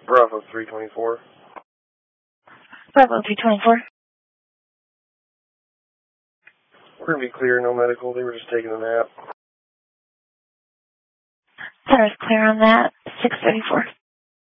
Bravo 324. Bravo 324. We're going to be clear, no medical. They were just taking a nap. Center is clear on that. 634.